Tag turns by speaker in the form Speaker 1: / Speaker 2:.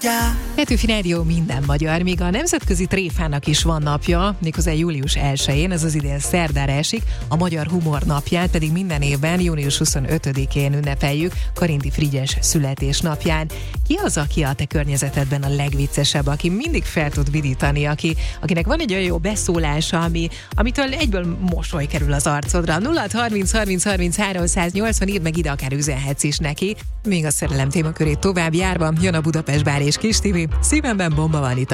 Speaker 1: Petőfi Rádió minden magyar, míg a nemzetközi tréfának is van napja, méghozzá július 1-én, ez az idén szerdára esik, a Magyar Humor napját pedig minden évben június 25-én ünnepeljük, Karinthy Frigyes születésnapján. Ki az, aki a te környezetedben a legviccesebb, aki mindig fel tud vidítani, akinek van egy olyan jó beszólása, amitől egyből mosoly kerül az arcodra? 0630 írd meg ide, akár üzenhetsz is neki. Még a szerelem témakörét tovább járva, jön a Budapest Bár és Kis Tibi. Szívemben bomba van itt.